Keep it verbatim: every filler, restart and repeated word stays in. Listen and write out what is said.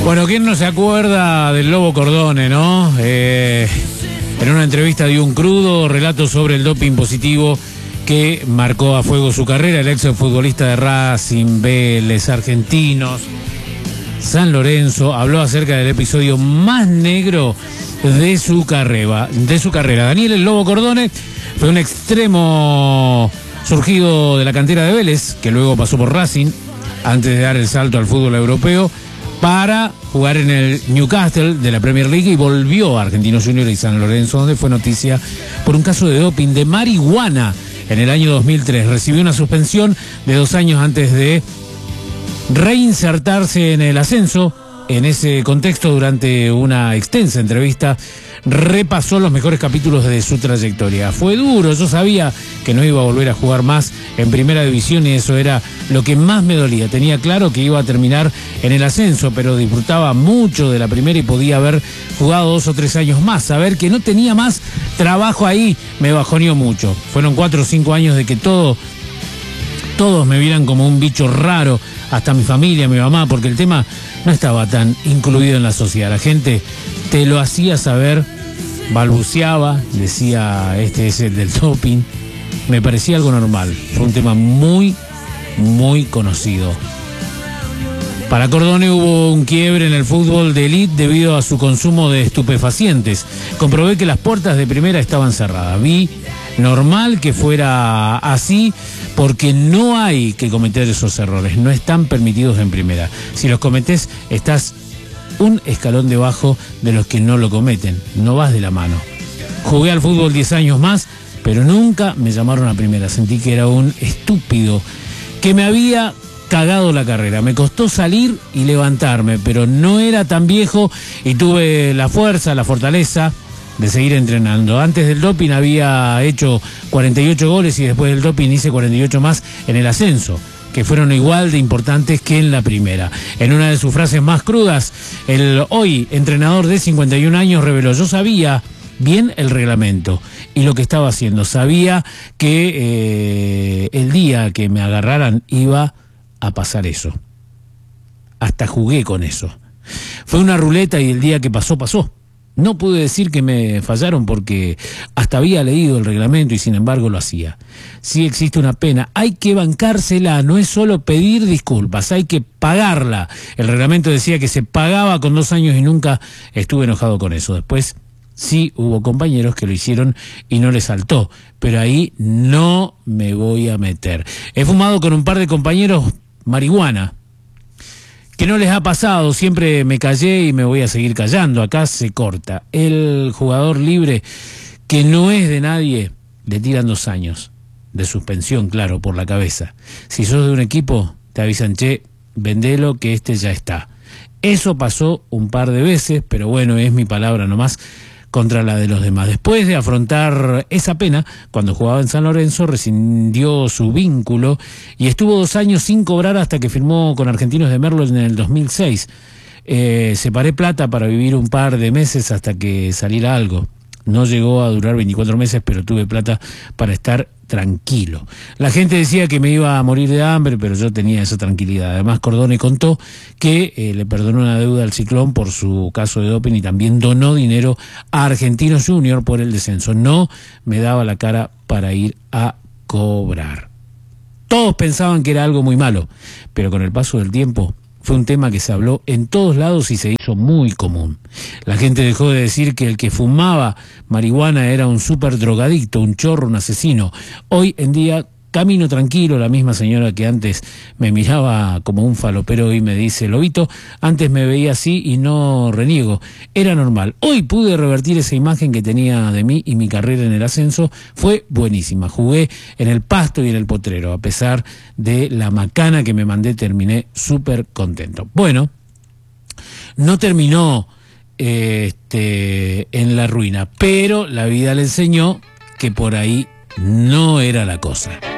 Bueno, ¿quién no se acuerda del Lobo Cordone, no? Eh, en una entrevista dio un crudo relato sobre el doping positivo que marcó a fuego su carrera. El ex futbolista de Racing, Vélez, Argentinos, San Lorenzo, habló acerca del episodio más negro de su carrera. De su carrera. Daniel el Lobo Cordone fue un extremo surgido de la cantera de Vélez, que luego pasó por Racing, antes de dar el salto al fútbol europeo, para jugar en el Newcastle de la Premier League, y volvió a Argentinos Juniors y San Lorenzo, donde fue noticia por un caso de doping de marihuana en el año dos mil tres. Recibió una suspensión de dos años antes de reinsertarse en el ascenso. En ese contexto, durante una extensa entrevista, repasó los mejores capítulos de su trayectoria. Fue duro, yo sabía que no iba a volver a jugar más en primera división, y eso era lo que más me dolía. Tenía claro que iba a terminar en el ascenso, pero disfrutaba mucho de la primera y podía haber jugado dos o tres años más. Saber que no tenía más trabajo ahí me bajoneó mucho. Fueron cuatro o cinco años de que todo, todos me vieran como un bicho raro, hasta mi familia, mi mamá, porque el tema no estaba tan incluido en la sociedad. La gente te lo hacía saber, balbuceaba, decía, este es el del doping. Me parecía algo normal. Fue un tema muy, muy conocido. Para Cordone hubo un quiebre en el fútbol de élite debido a su consumo de estupefacientes. Comprobé que las puertas de primera estaban cerradas. Vi normal que fuera así, porque no hay que cometer esos errores. No están permitidos en primera. Si los cometés, estás un escalón debajo de los que no lo cometen. No vas de la mano. Jugué al fútbol diez años más, pero nunca me llamaron a primera. Sentí que era un estúpido, que me había cagado la carrera. Me costó salir y levantarme, pero no era tan viejo y tuve la fuerza, la fortaleza de seguir entrenando. Antes del doping había hecho cuarenta y ocho goles y después del doping hice cuarenta y ocho más en el ascenso, que fueron igual de importantes que en la primera. En una de sus frases más crudas, el hoy entrenador de cincuenta y un años reveló: yo sabía bien el reglamento y lo que estaba haciendo. Sabía que eh, el día que me agarraran iba a pasar eso. Hasta jugué con eso. Fue una ruleta y el día que pasó, pasó. No pude decir que me fallaron porque hasta había leído el reglamento y sin embargo lo hacía. Sí existe una pena, hay que bancársela, no es solo pedir disculpas, hay que pagarla. El reglamento decía que se pagaba con dos años y nunca estuve enojado con eso. Después sí hubo compañeros que lo hicieron y no les saltó, pero ahí no me voy a meter. He fumado con un par de compañeros marihuana. ¿Qué no les ha pasado? Siempre me callé y me voy a seguir callando. Acá se corta. El jugador libre que no es de nadie, le tiran dos años de suspensión, claro, por la cabeza. Si sos de un equipo, te avisan: che, vendelo que este ya está. Eso pasó un par de veces, pero bueno, es mi palabra nomás contra la de los demás. Después de afrontar esa pena, cuando jugaba en San Lorenzo, rescindió su vínculo y estuvo dos años sin cobrar hasta que firmó con Argentinos de Merlo en el dos mil seis. Eh, separé plata para vivir un par de meses hasta que saliera algo. No llegó a durar veinticuatro meses, pero tuve plata para estar tranquilo. La gente decía que me iba a morir de hambre, pero yo tenía esa tranquilidad. Además, Cordone contó que eh, le perdonó una deuda al Ciclón por su caso de doping y también donó dinero a Argentinos Juniors por el descenso. No me daba la cara para ir a cobrar. Todos pensaban que era algo muy malo, pero con el paso del tiempo fue un tema que se habló en todos lados y se hizo muy común. La gente dejó de decir que el que fumaba marihuana era un súper drogadicto, un chorro, un asesino. Hoy en día camino tranquilo. La misma señora que antes me miraba como un falopero hoy me dice: Lobito, antes me veía así y no reniego. Era normal. Hoy pude revertir esa imagen que tenía de mí y mi carrera en el ascenso fue buenísima. Jugué en el Pasto y en el Potrero. A pesar de la macana que me mandé, terminé súper contento. Bueno, no terminó eh, este, en la ruina, pero la vida le enseñó que por ahí no era la cosa.